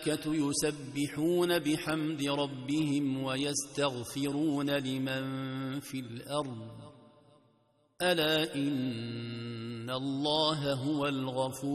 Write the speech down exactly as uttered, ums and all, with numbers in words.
يسبحون بحمد ربهم ويستغفرون لمن في الأرض ألا إن الله هو الغفور